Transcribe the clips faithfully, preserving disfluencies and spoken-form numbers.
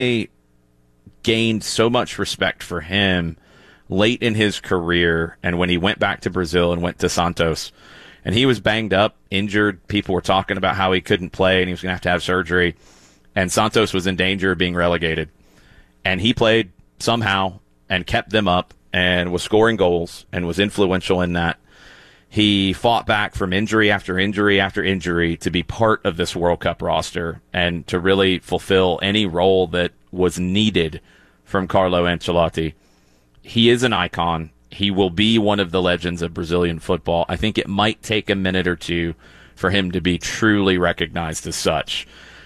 gained so much respect for him late in his career, and when he went back to Brazil and went to Santos, and he was banged up, injured. People were talking about how he couldn't play and he was going to have to have surgery, and Santos was in danger of being relegated. And he played somehow and kept them up and was scoring goals and was influential in that. He fought back from injury after injury after injury to be part of this World Cup roster and to really fulfill any role that was needed from Carlo Ancelotti. He is an icon. He will be one of the legends of Brazilian football. I think it might take a minute or two for him to be truly recognized as such.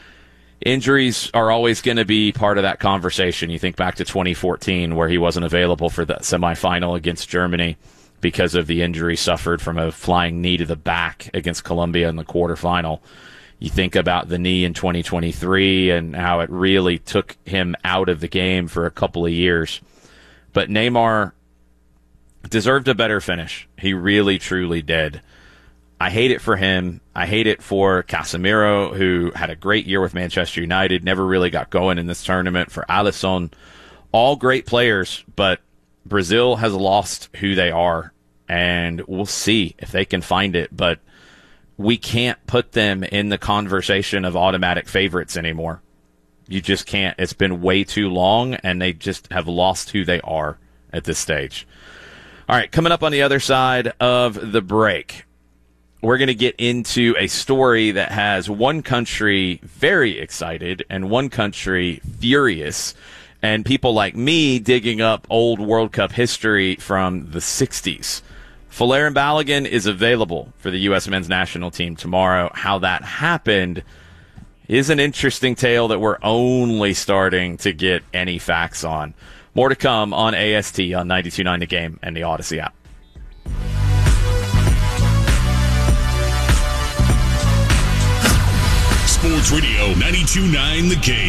Injuries are always going to be part of that conversation. You think back to twenty fourteen where he wasn't available for the semifinal against Germany because of the injury suffered from a flying knee to the back against Colombia in the quarterfinal. You think about the knee in twenty twenty-three and how it really took him out of the game for a couple of years. But Neymar deserved a better finish. He really, truly did. I hate it for him. I hate it for Casemiro, who had a great year with Manchester United, never really got going in this tournament. For Alisson, all great players, but Brazil has lost who they are, and we'll see if they can find it. But we can't put them in the conversation of automatic favorites anymore. You just can't. It's been way too long, and they just have lost who they are at this stage. All right, coming up on the other side of the break, we're going to get into a story that has one country very excited and one country furious, and people like me digging up old World Cup history from the sixties. Folarin Balogun is available for the U S men's national team tomorrow. How that happened is an interesting tale that we're only starting to get any facts on. More to come on A S T on ninety-two point nine The Game and the Odyssey app. Sports Radio ninety-two point nine The Game.